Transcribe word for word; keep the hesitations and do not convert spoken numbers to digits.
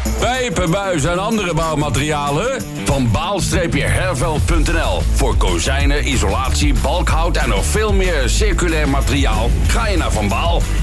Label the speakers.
Speaker 1: Pijpen, buizen en andere bouwmaterialen? Van baal-herveld punt n l. Voor kozijnen, isolatie, balkhout en nog veel meer circulair materiaal ga je naar Van Baal.